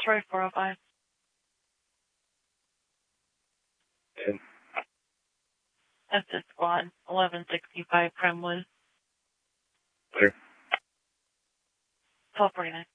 Troy 405. 10. That's it, squad. 1165 Primwood. Clear. 1249.